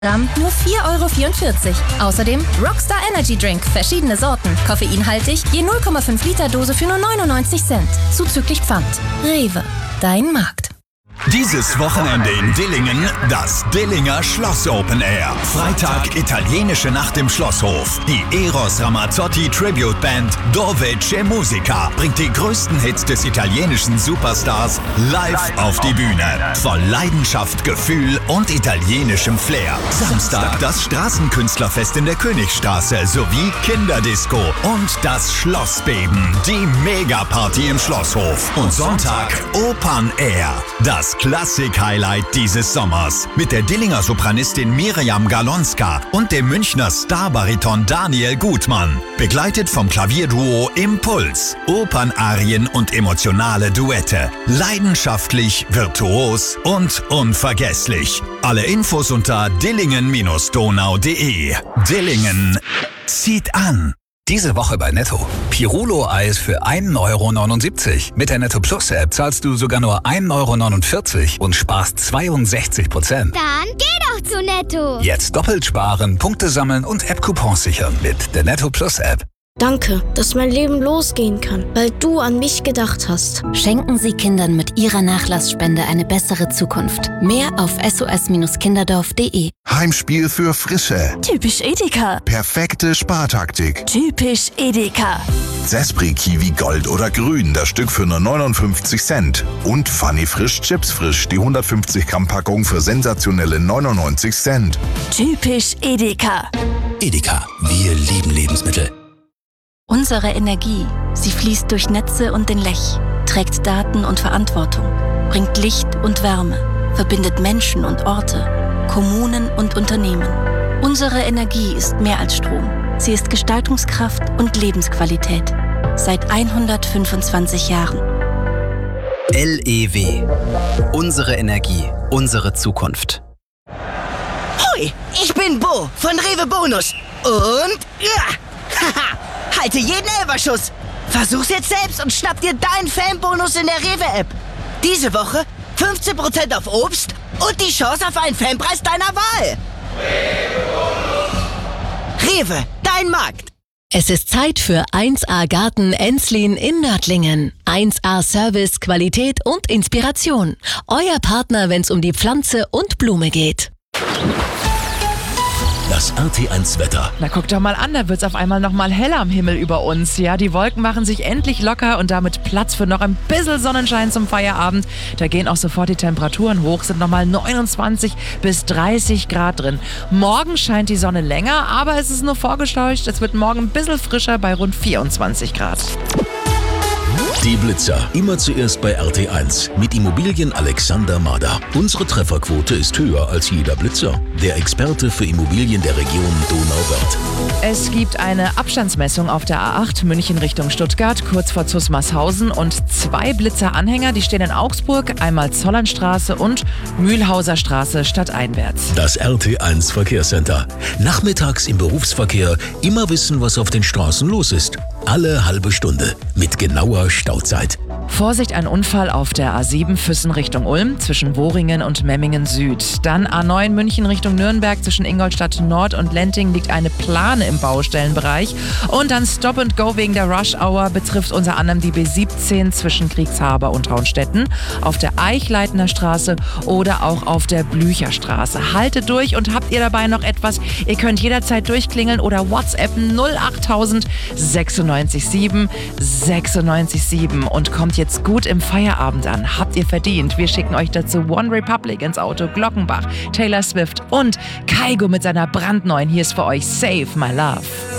Gramm nur 4,44 €. Außerdem Rockstar Energy Drink, verschiedene Sorten, koffeinhaltig, je 0,5 Liter Dose für nur 99 Cent. Zuzüglich Pfand. Rewe, dein Markt. Dieses Wochenende in Dillingen das Dillinger Schloss Open Air. Freitag italienische Nacht im Schlosshof. Die Eros Ramazzotti Tribute Band Dovece Musica bringt die größten Hits des italienischen Superstars live auf die Bühne. Voll Leidenschaft, Gefühl und italienischem Flair. Samstag das Straßenkünstlerfest in der Königstraße sowie Kinderdisco und das Schlossbeben, die Megaparty im Schlosshof. Und Sonntag Open Air. Das Klassik-Highlight dieses Sommers mit der Dillinger Sopranistin Miriam Galonska und dem Münchner Starbariton Daniel Gutmann. Begleitet vom Klavierduo Impuls. Opernarien und emotionale Duette. Leidenschaftlich, virtuos und unvergesslich. Alle Infos unter dillingen-donau.de. Dillingen zieht an. Diese Woche bei Netto. Pirulo-Eis für 1,79 €. Mit der Netto Plus App zahlst du sogar nur 1,49 € und sparst 62%. Dann geh doch zu Netto. Jetzt doppelt sparen, Punkte sammeln und App-Coupons sichern mit der Netto Plus App. Danke, dass mein Leben losgehen kann, weil du an mich gedacht hast. Schenken Sie Kindern mit Ihrer Nachlassspende eine bessere Zukunft. Mehr auf sos-kinderdorf.de. Heimspiel für Frische. Typisch Edeka. Perfekte Spartaktik. Typisch Edeka. Zespri Kiwi Gold oder Grün, das Stück für nur 59 Cent. Und Funny Frisch Chips Frisch, die 150 Gramm Packung für sensationelle 99 Cent. Typisch Edeka. Edeka, wir lieben Lebensmittel. Unsere Energie, sie fließt durch Netze und den Lech, trägt Daten und Verantwortung, bringt Licht und Wärme, verbindet Menschen und Orte, Kommunen und Unternehmen. Unsere Energie ist mehr als Strom. Sie ist Gestaltungskraft und Lebensqualität. Seit 125 Jahren. LEW. Unsere Energie, unsere Zukunft. Hoi, ich bin Bo von Rewe Bonus. Und haha, halte jeden Elferschuss. Versuch's jetzt selbst und schnapp dir deinen Fanbonus in der Rewe-App. Diese Woche 15% auf Obst und die Chance auf einen Fanpreis deiner Wahl. Rewe, dein Markt. Es ist Zeit für 1A Garten Enslin in Nördlingen. 1A Service, Qualität und Inspiration. Euer Partner, wenn's um die Pflanze und Blume geht. Das RT1-Wetter. Na, guck doch mal an, da wird's auf einmal noch mal heller am Himmel über uns. Ja, die Wolken machen sich endlich locker und damit Platz für noch ein bisschen Sonnenschein zum Feierabend. Da gehen auch sofort die Temperaturen hoch, sind noch mal 29 bis 30 Grad drin. Morgen scheint die Sonne länger, aber es ist nur vorgetäuscht. Es wird morgen ein bisschen frischer bei rund 24 Grad. Die Blitzer. Immer zuerst bei RT1 mit Immobilien Alexander Mader. Unsere Trefferquote ist höher als jeder Blitzer. Der Experte für Immobilien der Region Donauwörth. Es gibt eine Abstandsmessung auf der A8 München Richtung Stuttgart, kurz vor Zusmarshausen und 2 Blitzeranhänger, die stehen in Augsburg, einmal Zollernstraße und Mühlhauser Straße stadteinwärts. Das RT1 Verkehrscenter. Nachmittags im Berufsverkehr immer wissen, was auf den Straßen los ist. Alle halbe Stunde mit genauer Stauzeit. Vorsicht, ein Unfall auf der A7 Füssen Richtung Ulm zwischen Woringen und Memmingen Süd. Dann A9 München Richtung Nürnberg zwischen Ingolstadt Nord und Lenting liegt eine Plane im Baustellenbereich. Und dann Stop and Go wegen der Rush Hour betrifft unter anderem die B17 zwischen Kriegshaber und Traunstetten, auf der Eichleitner Straße oder auch auf der Blücherstraße. Haltet durch und habt ihr dabei noch etwas? Ihr könnt jederzeit durchklingeln oder WhatsAppen 08000 96 7 96 7 und kommt jetzt gut im Feierabend an. Habt ihr verdient. Wir schicken euch dazu One Republic ins Auto, Glockenbach, Taylor Swift und Kygo mit seiner brandneuen Hier ist für euch Save My Love.